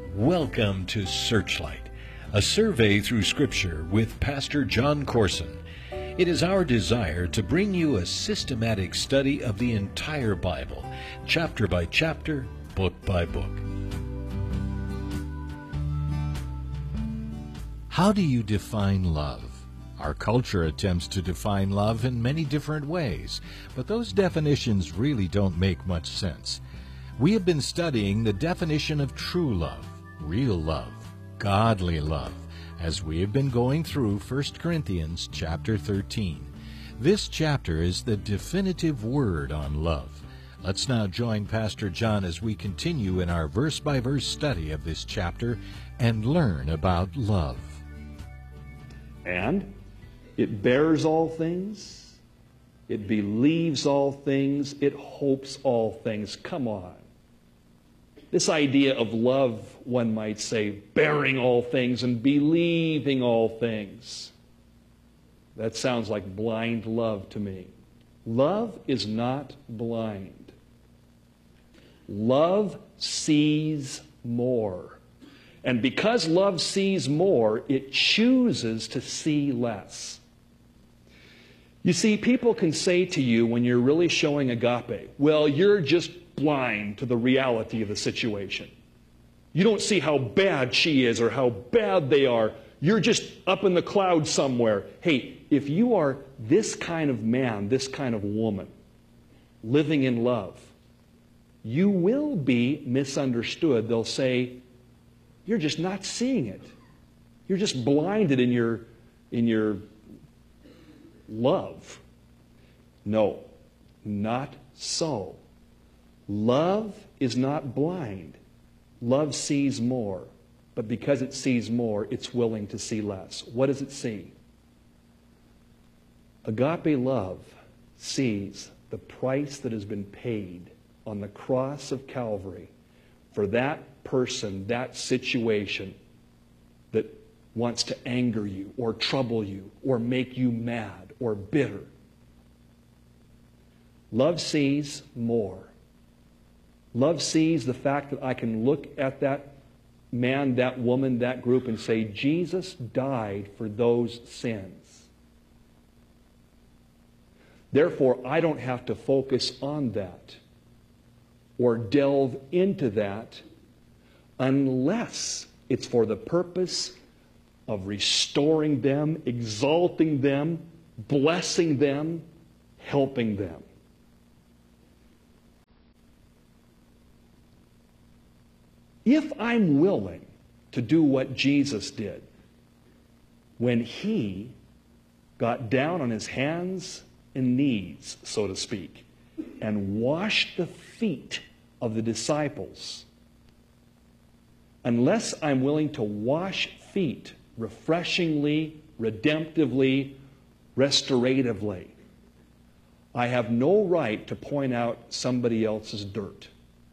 Welcome to Searchlight, a survey through Scripture with Pastor John Corson. It is our desire to bring you a systematic study of the entire Bible, chapter by chapter, book by book. How do you define love? Our culture attempts to define love in many different ways, but those definitions really don't make much sense. We have been studying the definition of true love, real love, godly love, as we have been going through 1 Corinthians chapter 13. This chapter is the definitive word on love. Let's now join Pastor John as we continue in our verse-by-verse study of this chapter and learn about love. And it bears all things, it believes all things, it hopes all things. Come on. This idea of love, one might say, bearing all things and believing all things. That sounds like blind love to me. Love is not blind. Love sees more. And because love sees more, it chooses to see less. You see, people can say to you when you're really showing agape, well, you're just blind to the reality of the situation. You don't see how bad she is or how bad they are. You're just up in the clouds somewhere. Hey, if you are this kind of man, this kind of woman, living in love, you will be misunderstood. They'll say, you're just not seeing it. You're just blinded in your love. No, not so. Love is not blind. Love sees more. But because it sees more, it's willing to see less. What does it see? Agape love sees the price that has been paid on the cross of Calvary for that person, that situation that wants to anger you or trouble you or make you mad or bitter. Love sees more. Love sees the fact that I can look at that man, that woman, that group and say, Jesus died for those sins. Therefore, I don't have to focus on that or delve into that unless it's for the purpose of restoring them, exalting them, blessing them, helping them. If I'm willing to do what Jesus did when He got down on His hands and knees, so to speak, and washed the feet of the disciples, unless I'm willing to wash feet refreshingly, redemptively, restoratively, I have no right to point out somebody else's dirt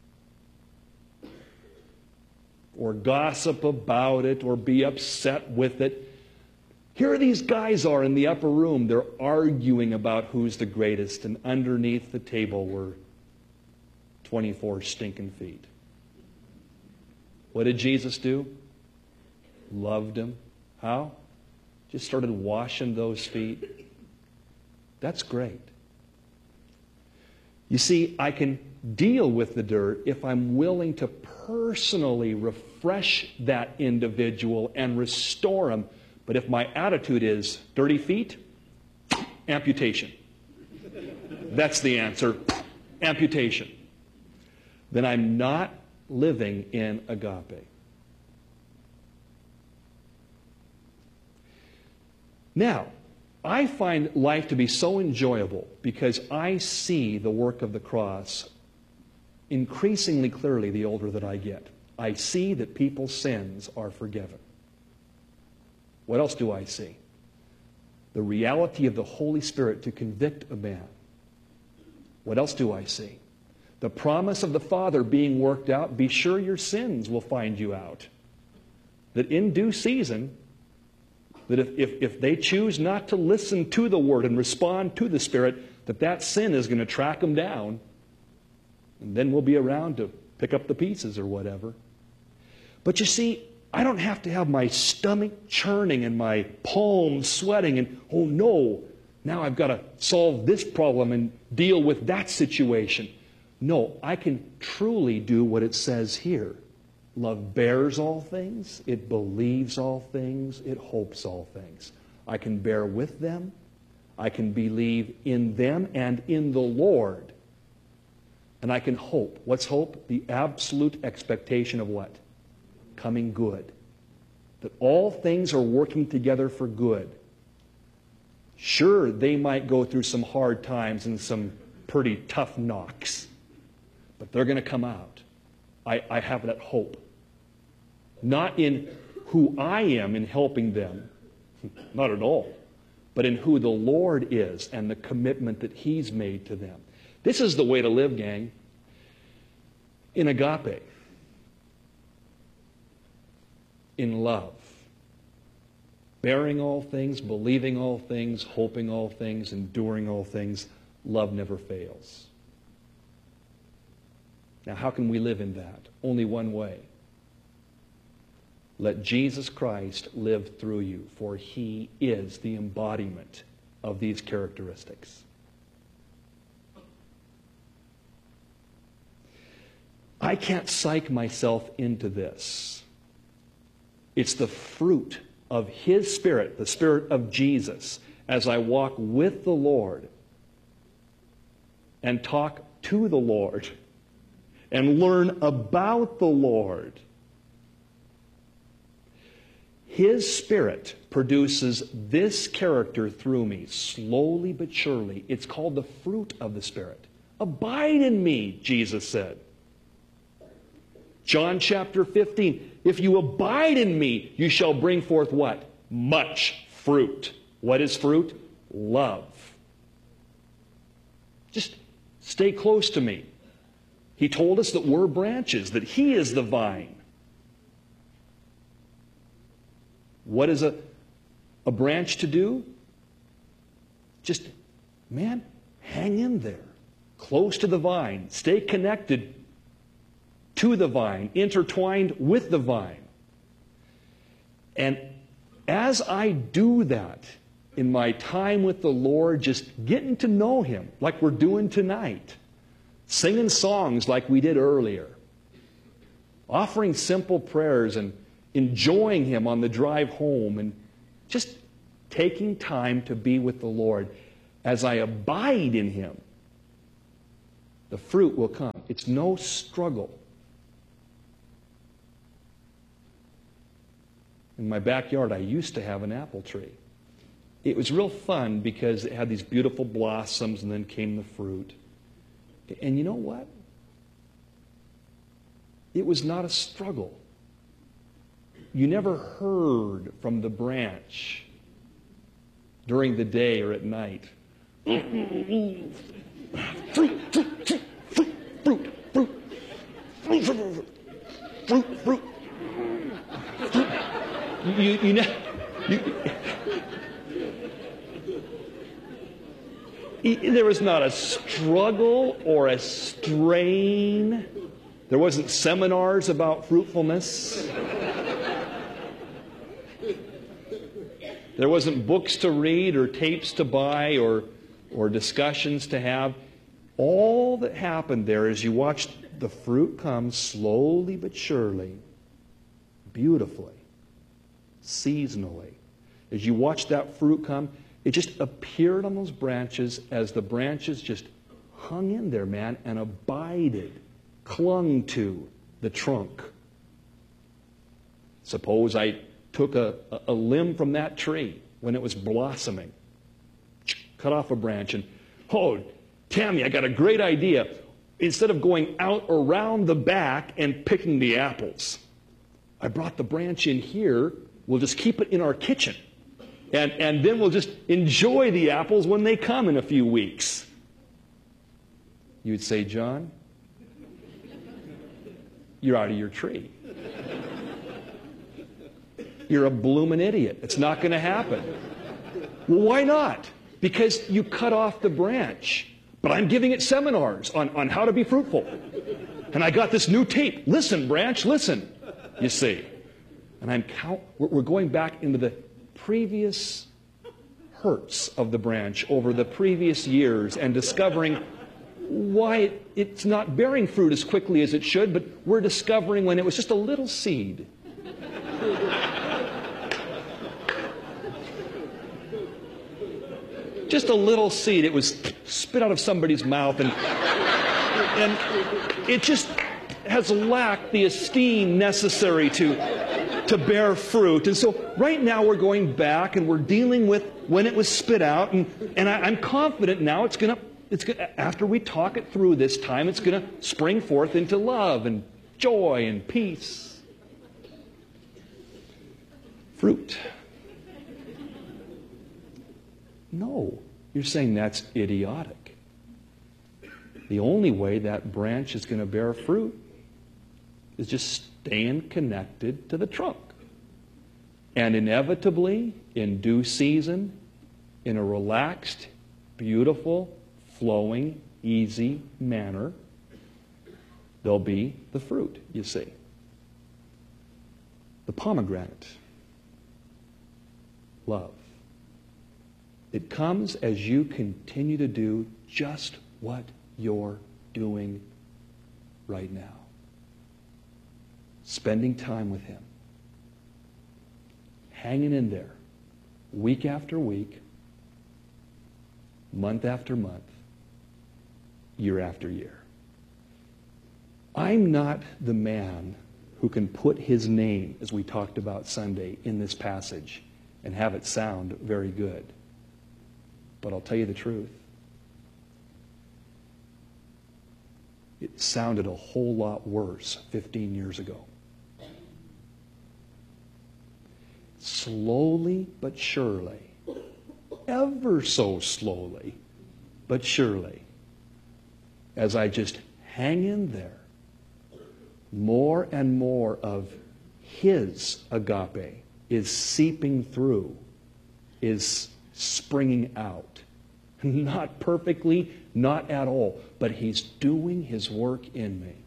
or gossip about it, or be upset with it. Here these guys are in the upper room. They're arguing about who's the greatest, and underneath the table were 24 stinking feet. What did Jesus do? Loved them. How? Just started washing those feet. That's great. You see, I can deal with the dirt if I'm willing to personally refresh that individual and restore them. But if my attitude is dirty feet, amputation. That's the answer. Amputation. Then I'm not living in agape. Now, I find life to be so enjoyable because I see the work of the cross increasingly clearly the older that I get. I see that people's sins are forgiven. What else do I see? The reality of the Holy Spirit to convict a man. What else do I see? The promise of the Father being worked out. Be sure your sins will find you out. That in due season, that if they choose not to listen to the Word and respond to the Spirit, that sin is going to track them down. And then we'll be around to pick up the pieces or whatever. But you see, I don't have to have my stomach churning and my palms sweating and, oh no, now I've got to solve this problem and deal with that situation. No, I can truly do what it says here. Love bears all things, it believes all things, it hopes all things. I can bear with them, I can believe in them and in the Lord. And I can hope. What's hope? The absolute expectation of what? Coming good. That all things are working together for good. Sure, they might go through some hard times and some pretty tough knocks, but they're going to come out. I have that hope. Not in who I am in helping them, not at all, but in who the Lord is and the commitment that He's made to them. This is the way to live, gang. In agape. In love. Bearing all things, believing all things, hoping all things, enduring all things. Love never fails. Now, how can we live in that? Only one way. Let Jesus Christ live through you, for He is the embodiment of these characteristics. I can't psych myself into this. It's the fruit of His Spirit, the Spirit of Jesus, as I walk with the Lord and talk to the Lord and learn about the Lord. His Spirit produces this character through me, slowly but surely. It's called the fruit of the Spirit. Abide in me, Jesus said. John chapter 15, if you abide in me, you shall bring forth what? Much fruit. What is fruit? Love. Just stay close to me. He told us that we're branches, that He is the vine. What is a branch to do? Just, man, hang in there. Close to the vine. Stay connected to the vine, intertwined with the vine. And as I do that in my time with the Lord, just getting to know Him like we're doing tonight, singing songs like we did earlier, offering simple prayers and enjoying Him on the drive home, and just taking time to be with the Lord. As I abide in Him, the fruit will come. It's no struggle. In my backyard, I used to have an apple tree. It was real fun because it had these beautiful blossoms and then came the fruit. And you know what? It was not a struggle. You never heard from the branch during the day or at night. Fruit, fruit, fruit, fruit, fruit, fruit, fruit, fruit, fruit. There was not a struggle or a strain. There wasn't seminars about fruitfulness. There wasn't books to read or tapes to buy or discussions to have. All that happened there is you watched the fruit come slowly but surely, beautifully, seasonally. As you watched that fruit come, it just appeared on those branches as the branches just hung in there, man, and abided, clung to the trunk. Suppose I took a limb from that tree when it was blossoming, cut off a branch, and, oh, Tammy, I got a great idea. Instead of going out around the back and picking the apples, I brought the branch in here. We'll just keep it in our kitchen. And then we'll just enjoy the apples when they come in a few weeks. You'd say, John, you're out of your tree. You're a bloomin' idiot. It's not going to happen. Well, why not? Because you cut off the branch. But I'm giving it seminars on how to be fruitful. And I got this new tape. Listen, branch, listen. you see. And we're going back into the previous hurts of the branch over the previous years and discovering why it's not bearing fruit as quickly as it should, but we're discovering when it was just a little seed. Just a little seed. It was spit out of somebody's mouth, and it just has lacked the esteem necessary to bear fruit. And so right now we're going back and we're dealing with when it was spit out, and I'm confident now it's going to, after we talk it through this time, it's going to spring forth into love and joy and peace. Fruit. No, you're saying that's idiotic. The only way that branch is going to bear fruit is just staying connected to the trunk. And inevitably, in due season, in a relaxed, beautiful, flowing, easy manner, there'll be the fruit, you see. The pomegranate. Love. It comes as you continue to do just what you're doing right now. Spending time with Him. Hanging in there. Week after week. Month after month. Year after year. I'm not the man who can put His name, as we talked about Sunday, in this passage and have it sound very good. But I'll tell you the truth. It sounded a whole lot worse 15 years ago. Slowly but surely, ever so slowly but surely, as I just hang in there, more and more of His agape is seeping through, is springing out. Not perfectly, not at all, but He's doing His work in me.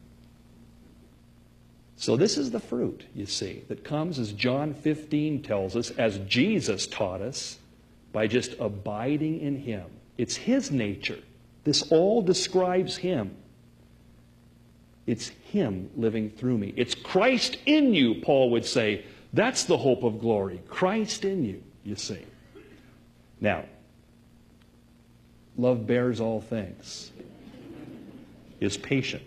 So this is the fruit, you see, that comes, as John 15 tells us, as Jesus taught us, by just abiding in Him. It's His nature. This all describes Him. It's Him living through me. It's Christ in you, Paul would say. That's the hope of glory. Christ in you, you see. Now, love bears all things, is patient.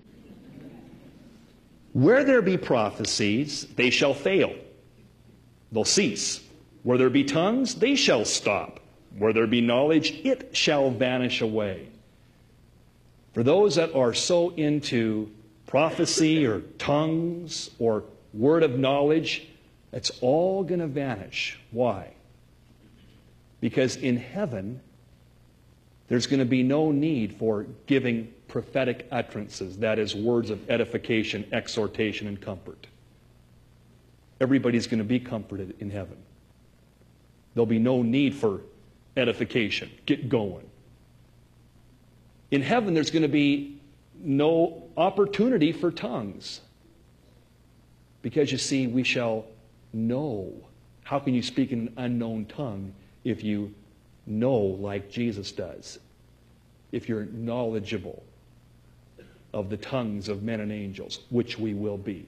Where there be prophecies, they shall fail. They'll cease. Where there be tongues, they shall stop. Where there be knowledge, it shall vanish away. For those that are so into prophecy or tongues or word of knowledge, it's all going to vanish. Why? Because in heaven, there's going to be no need for giving prophetic utterances, that is, words of edification, exhortation, and comfort. Everybody's going to be comforted in heaven. There'll be no need for edification. Get going. In heaven, there's going to be no opportunity for tongues. Because you see, we shall know. How can you speak in an unknown tongue if you know like Jesus does? If you're knowledgeable of the tongues of men and angels, which we will be.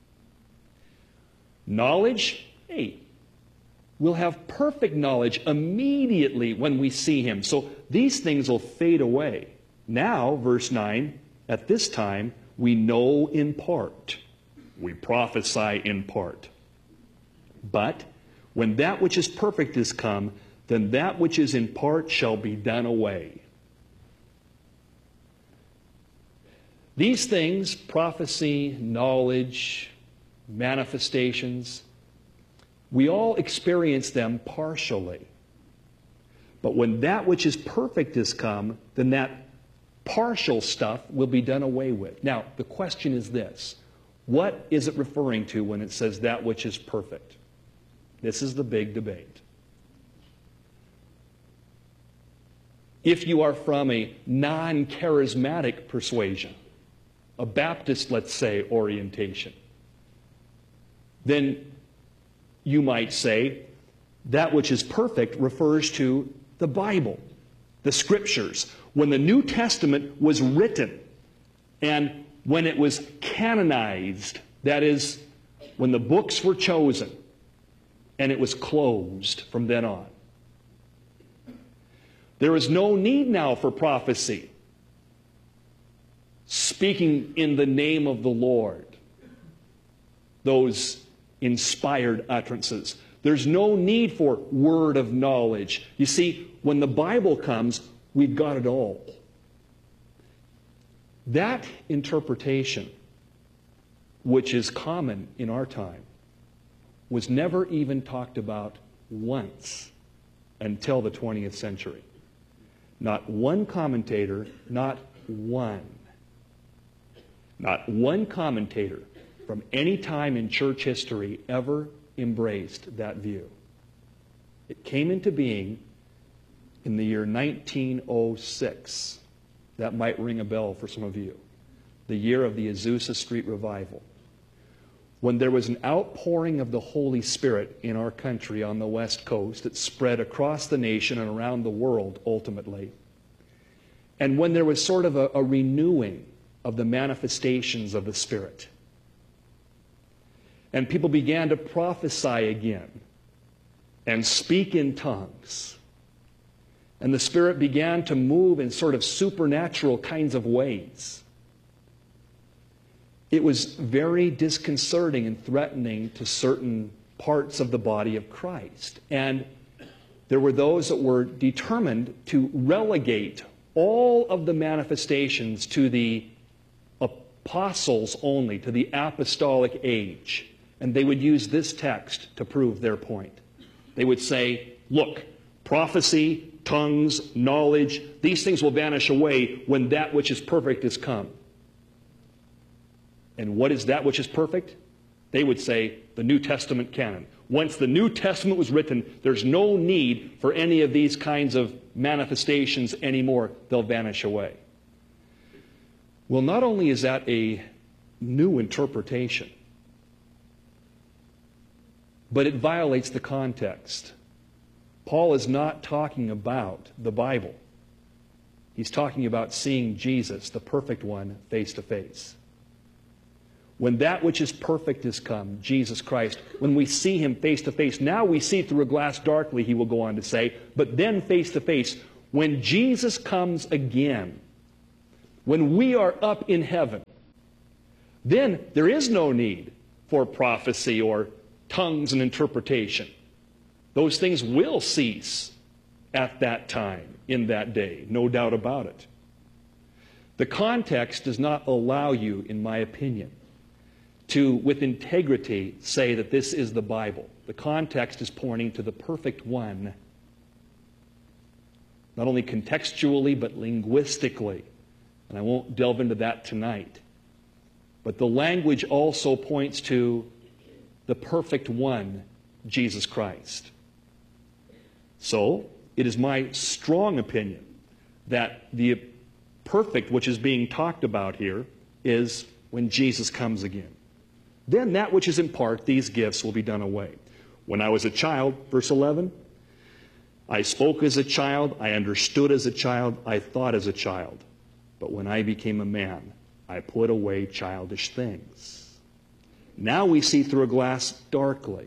Knowledge, hey, we'll have perfect knowledge immediately when we see Him. So these things will fade away. Now, verse 9, at this time, we know in part. We prophesy in part. But when that which is perfect is come, then that which is in part shall be done away. These things, prophecy, knowledge, manifestations, we all experience them partially. But when that which is perfect is come, then that partial stuff will be done away with. Now, the question is this. What is it referring to when it says that which is perfect? This is the big debate. If you are from a non-charismatic persuasion, a Baptist, let's say, orientation, then you might say that which is perfect refers to the Bible, the Scriptures. When the New Testament was written and when it was canonized, that is, when the books were chosen and it was closed from then on, there is no need now for prophecy, speaking in the name of the Lord, those inspired utterances. There's no need for word of knowledge. You see, when the Bible comes, we've got it all. That interpretation, which is common in our time, was never even talked about once until the 20th century. Not one commentator, not one commentator from any time in church history ever embraced that view. It came into being in the year 1906. That might ring a bell for some of you. The year of the Azusa Street Revival, when there was an outpouring of the Holy Spirit in our country on the West Coast that spread across the nation and around the world ultimately. And when there was sort of a renewing of the manifestations of the Spirit. And people began to prophesy again and speak in tongues. And the Spirit began to move in sort of supernatural kinds of ways. It was very disconcerting and threatening to certain parts of the body of Christ. And there were those that were determined to relegate all of the manifestations to the apostles only, to the apostolic age. And they would use this text to prove their point. They would say, look, prophecy, tongues, knowledge, these things will vanish away when that which is perfect is come. And what is that which is perfect? They would say the New Testament canon. Once the New Testament was written, there's no need for any of these kinds of manifestations anymore. They'll vanish away. Well, not only is that a new interpretation, but it violates the context. Paul is not talking about the Bible. He's talking about seeing Jesus, the perfect one, face to face. When that which is perfect is come, Jesus Christ, when we see Him face to face, now we see through a glass darkly, he will go on to say, but then face to face, when Jesus comes again, when we are up in heaven, then there is no need for prophecy or tongues and interpretation. Those things will cease at that time, in that day, no doubt about it. The context does not allow you, in my opinion, to, with integrity, say that this is the Bible. The context is pointing to the perfect one, not only contextually, but linguistically. And I won't delve into that tonight. But the language also points to the perfect one, Jesus Christ. So, it is my strong opinion that the perfect which is being talked about here is when Jesus comes again. Then that which is in part, these gifts will be done away. When I was a child, verse 11, I spoke as a child, I understood as a child, I thought as a child. But when I became a man, I put away childish things. Now we see through a glass darkly.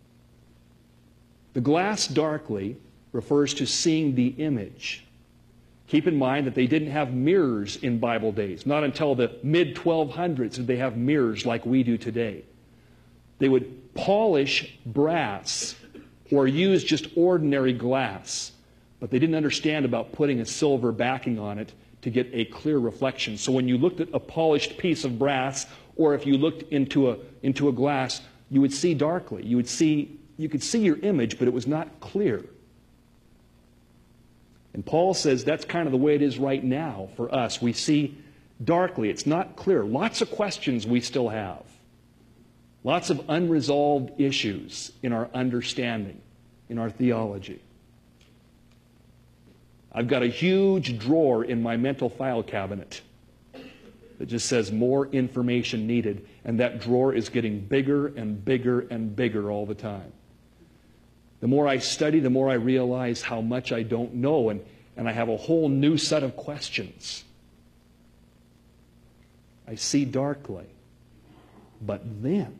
The glass darkly refers to seeing the image. Keep in mind that they didn't have mirrors in Bible days. Not until the mid-1200s did they have mirrors like we do today. They would polish brass or use just ordinary glass. But they didn't understand about putting a silver backing on it to get a clear reflection. So when you looked at a polished piece of brass, or if you looked into a glass, you would see darkly. You could see your image, but it was not clear. And Paul says that's kind of the way it is right now for us. We see darkly. It's not clear. Lots of questions we still have. Lots of unresolved issues in our understanding, in our theology. I've got a huge drawer in my mental file cabinet that just says more information needed, and that drawer is getting bigger and bigger and bigger all the time. The more I study, the more I realize how much I don't know, and I have a whole new set of questions. I see darkly. But then,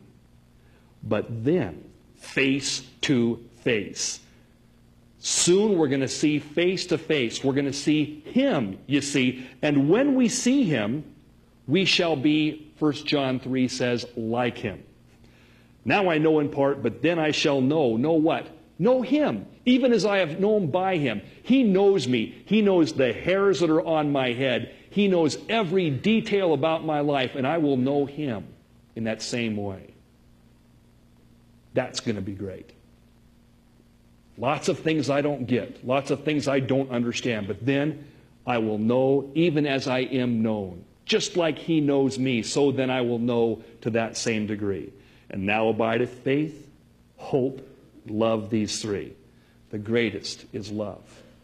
face to face. Soon we're going to see face to face. We're going to see Him, you see. And when we see Him, we shall be, 1 John 3 says, like Him. Now I know in part, but then I shall know. Know what? Know Him, even as I have known by Him. He knows me. He knows the hairs that are on my head. He knows every detail about my life, and I will know Him in that same way. That's going to be great. Lots of things I don't get. Lots of things I don't understand. But then I will know even as I am known. Just like He knows me, so then I will know to that same degree. And now abideth faith, hope, love, these three. The greatest is love.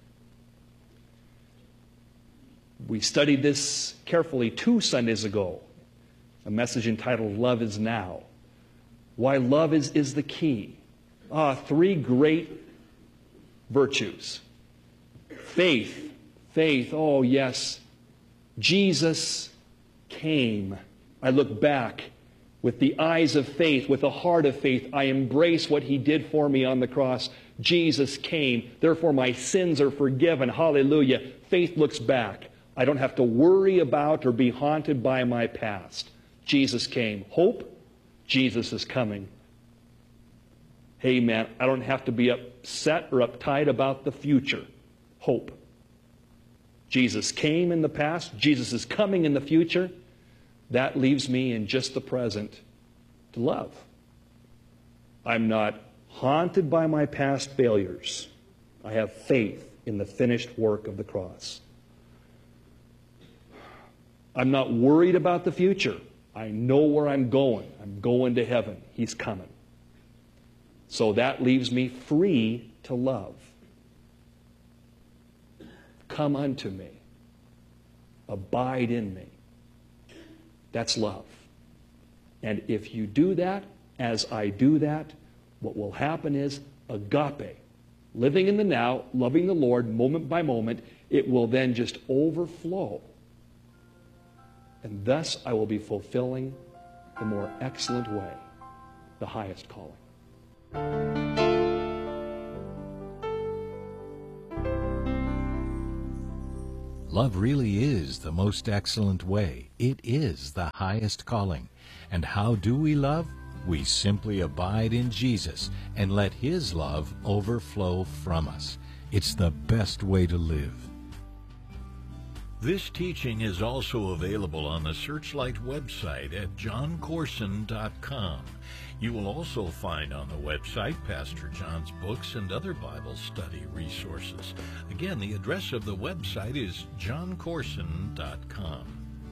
We studied this carefully 2 Sundays ago. A message entitled, Love is Now. Why love is the key. 3 great virtues. Faith. Faith, oh yes. Jesus came. I look back with the eyes of faith, with a heart of faith. I embrace what He did for me on the cross. Jesus came. Therefore my sins are forgiven. Hallelujah. Faith looks back. I don't have to worry about or be haunted by my past. Jesus came. Hope. Jesus is coming. Hey man, I don't have to be upset or uptight about the future. Hope. Jesus came in the past. Jesus is coming in the future. That leaves me in just the present to love. I'm not haunted by my past failures. I have faith in the finished work of the cross. I'm not worried about the future. I know where I'm going. I'm going to heaven. He's coming. So that leaves me free to love. Come unto me. Abide in me. That's love. And if you do that, as I do that, what will happen is agape. Living in the now, loving the Lord moment by moment, it will then just overflow. And thus I will be fulfilling the more excellent way, the highest calling. Love really is the most excellent way. It is the highest calling. And how do we love? We simply abide in Jesus and let His love overflow from us. It's the best way to live. This teaching is also available on the Searchlight website at johncorson.com. You will also find on the website Pastor John's books and other Bible study resources. Again, the address of the website is johncorson.com.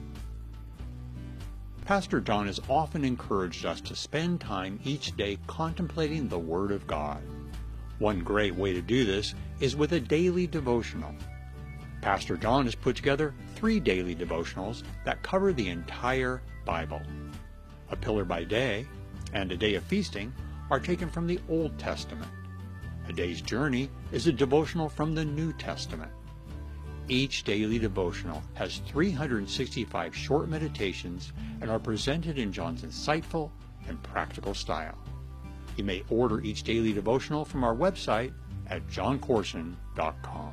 Pastor John has often encouraged us to spend time each day contemplating the Word of God. One great way to do this is with a daily devotional. Pastor John has put together 3 daily devotionals that cover the entire Bible. A Pillar by Day and A Day of Feasting are taken from the Old Testament. A Day's Journey is a devotional from the New Testament. Each daily devotional has 365 short meditations and are presented in John's insightful and practical style. You may order each daily devotional from our website at johncorson.com.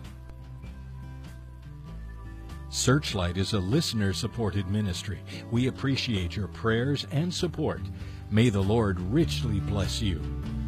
Searchlight is a listener-supported ministry. We appreciate your prayers and support. May the Lord richly bless you.